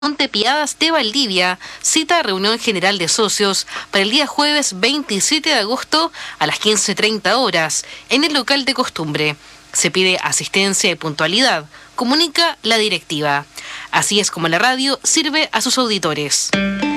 Montepiadas de Valdivia cita reunión general de socios para el día jueves 27 de agosto a las 15:30 horas en el local de costumbre. Se pide asistencia y puntualidad, comunica la directiva. Así es como la radio sirve a sus auditores.